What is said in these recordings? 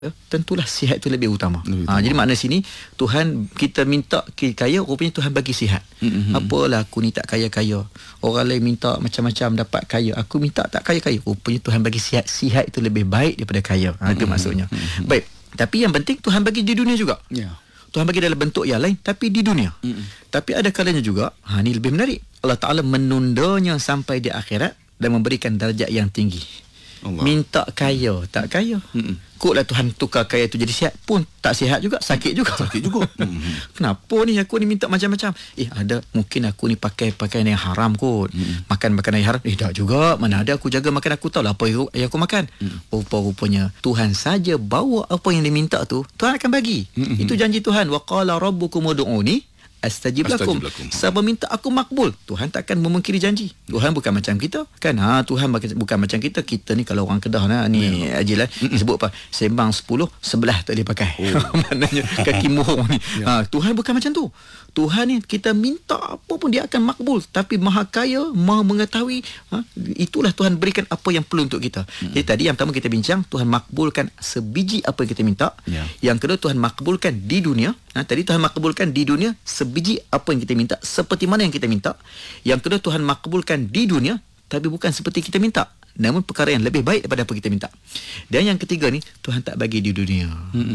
tentulah sihat itu lebih utama. Jadi makna sini Tuhan kita minta kaya, rupanya Tuhan bagi sihat. Apalah aku ni tak kaya-kaya, orang lain minta macam-macam dapat kaya, aku minta tak kaya-kaya, rupanya Tuhan bagi sihat. Sihat itu lebih baik daripada kaya. Itu maksudnya. Baik, tapi yang penting Tuhan bagi di dunia juga. Tuhan bagi dalam bentuk yang lain, tapi di dunia. Tapi ada kalanya juga, ni lebih menarik, Allah Ta'ala menundanya sampai di akhirat dan memberikan darjat yang tinggi. Allah. Minta kaya, tak kaya. Kuklah Tuhan tukar kaya tu jadi sihat, pun tak sihat juga, sakit juga. Kenapa ni aku ni minta macam-macam? Ada mungkin aku ni pakai pakaian yang haram kot. Makan makanan yang haram. Tak juga. Mana ada aku jaga makan, aku tahu lah apa yang aku makan. Rupa-rupanya Tuhan saja bawa apa yang dia minta tu, Tuhan akan bagi. Itu janji Tuhan. Wa qala rabbukum ud'uni astajib lakum. Siapa minta aku makbul, Tuhan takkan memungkiri janji. Tuhan bukan macam kita kan. Tuhan bukan macam kita. Kita ni kalau orang Kedah ni Ajil sebut apa, sembang 10 11 tak boleh pakai. Maknanya kaki mohong ni. Tuhan bukan macam tu. Tuhan ni kita minta apa pun dia akan makbul, tapi Maha Kaya, Maha mengetahui. Itulah Tuhan berikan apa yang perlu untuk kita. Jadi tadi yang pertama kita bincang, Tuhan makbulkan sebiji apa yang kita minta. Yang kedua, Tuhan makbulkan di dunia. Tadi Tuhan makbulkan di dunia sebiji apa yang kita minta, seperti mana yang kita minta. Yang kedua, Tuhan makbulkan di dunia, tapi bukan seperti kita minta, namun perkara yang lebih baik daripada apa kita minta. Dan yang ketiga ni, Tuhan tak bagi di dunia.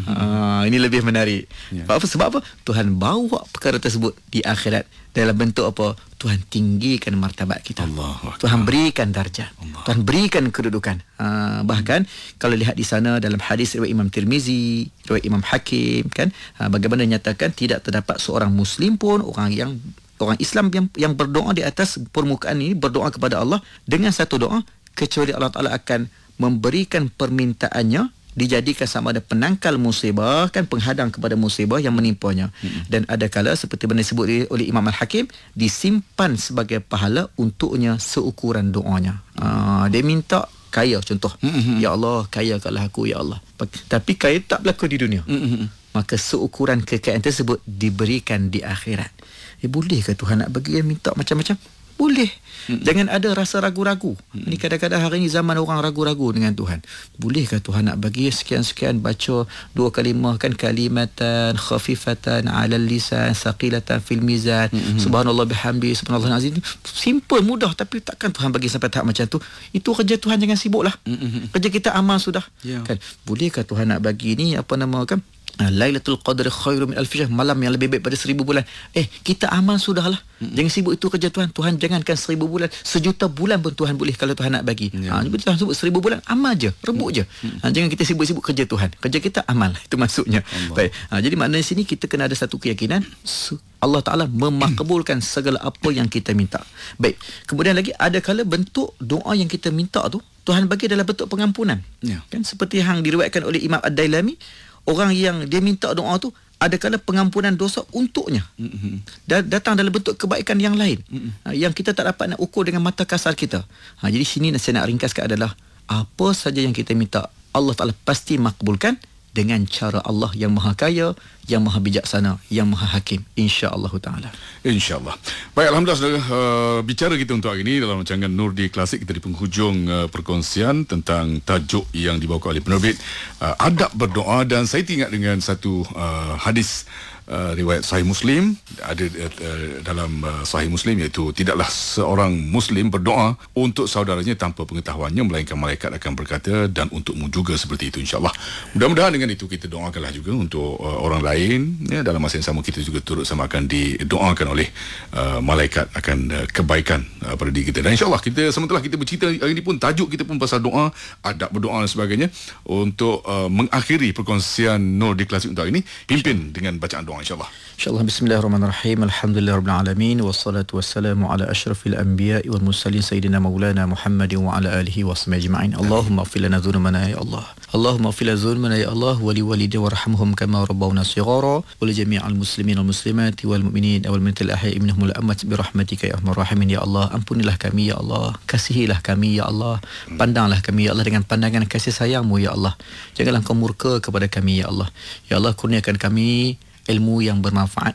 Ini lebih menarik. Sebab apa? Tuhan bawa perkara tersebut di akhirat dalam bentuk apa? Tuhan tinggikan martabat kita. Tuhan berikan darjat. Tuhan berikan kedudukan. Bahkan kalau lihat di sana dalam hadis riwayat Imam Tirmizi, riwayat Imam Hakim kan, bagaimana dinyatakan tidak terdapat seorang Muslim pun, orang Islam yang berdoa di atas permukaan ini, berdoa kepada Allah dengan satu doa, kecuali Allah Ta'ala akan memberikan permintaannya dijadikan sama ada penangkal musibah, kan, penghadang kepada musibah yang menimpanya. Dan ada kala seperti mana disebut oleh Imam Al-Hakim, disimpan sebagai pahala untuknya seukuran doanya. Dia minta kaya contoh. Ya Allah, kayakanlah aku ya Allah. Tapi kaya tak berlaku di dunia. Maka seukuran kekayaan tersebut diberikan di akhirat. Bolehkah Tuhan nak bagi yang minta macam-macam? Boleh. Jangan ada rasa ragu-ragu. Ini kadang-kadang hari ini zaman orang ragu-ragu dengan Tuhan. Bolehkah Tuhan nak bagi sekian-sekian, baca 2 kalimah kan, kalimatan khafifatan 'alal lisan thaqilatan fil mizan, subhanallah bihamdi, subhanallah azim. Simple, mudah, tapi takkan Tuhan bagi sampai tahap macam tu. Itu kerja Tuhan, jangan sibuklah. Kerja kita amal sudah. Kan? Bolehkah Tuhan nak bagi ni apa nama kan? Lailatul Qadr khairum min alf syahr, malam yang lebih baik pada 1000 bulan. Kita amal sudahlah. Jangan sibuk, itu kerja Tuhan. Tuhan jangankan 1000 bulan, 1,000,000 bulan pun Tuhan boleh kalau Tuhan nak bagi. Tuhan sebut 1000 bulan, amal je, rebut je. Jangan kita sibuk-sibuk kerja Tuhan. Kerja kita amal. Itu maksudnya. Baik. Jadi maknanya sini kita kena ada satu keyakinan, Allah Ta'ala memakbulkan segala apa yang kita minta. Baik. Kemudian lagi ada kala bentuk doa yang kita minta tu Tuhan bagi dalam bentuk pengampunan. Kan seperti yang diriwayatkan oleh Imam Ad-Dailami, orang yang dia minta doa tu ada kala pengampunan dosa untuknya. Datang dalam bentuk kebaikan yang lain, yang kita tak dapat nak ukur dengan mata kasar kita. Jadi sini saya nak ringkaskan adalah, apa saja yang kita minta, Allah Ta'ala pasti makbulkan dengan cara Allah yang Maha Kaya, yang Maha Bijaksana, yang Maha Hakim, insya-Allah Ta'ala. InsyaAllah. Baik, Alhamdulillah saudara, bicara kita untuk hari ini dalam rancangan Nur di Klasik, kita di penghujung perkongsian tentang tajuk yang dibawakan oleh penerbit, adab berdoa. Dan saya teringat dengan satu hadis riwayat Sahih Muslim. Ada dalam Sahih Muslim, iaitu tidaklah seorang Muslim berdoa untuk saudaranya tanpa pengetahuannya, melainkan malaikat akan berkata, dan untukmu juga seperti itu, insyaAllah. Mudah-mudahan dengan itu kita doakanlah juga untuk orang lain, ya, dalam masa yang sama kita juga turut sama akan didoakan oleh malaikat akan kebaikan pada diri kita. Dan insyaAllah kita, sementara kita bercerita hari ini pun, tajuk kita pun pasal doa, adab berdoa dan sebagainya. Untuk mengakhiri perkongsian Nur di Klasik untuk hari ini, pimpin dengan bacaan doa insyaAllah. InsyaAllah, bismillahirrahmanirrahim. Alhamdulillahirrabbilalamin. Wassalatu wassalamu ala ashrafil anbiya'i wal mursalin sayyidina maulana Muhammadin wa ala alihi wa sahbihi ajma'in. Allahumma ighfir lana dhunubana ya Allah. Allahumma ighfir lana dhunubana ya Allah, wa li walidayna warhamhum kama rabbawna shighara, wa li jami'al muslimin wal muslimati wal mu'minin wal mu'minatil ahya'i minhum wal amwat bi rahmatika ya arhamar rahimin. Ya Allah, ampunilah kami ya Allah, kasihilah kami ya Allah, pandanglah kami ya Allah dengan pandangan kasih sayang-Mu ya Allah. Janganlah Kau murka kepada kami ya Allah. Ya Allah, kurniakan kami ilmu yang bermanfaat,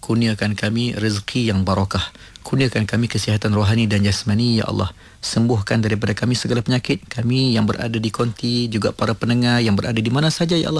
kurniakan kami rezeki yang barakah, kurniakan kami kesihatan rohani dan jasmani ya Allah. Sembuhkan daripada kami segala penyakit, kami yang berada di konti, juga para pendengar yang berada di mana saja ya Allah.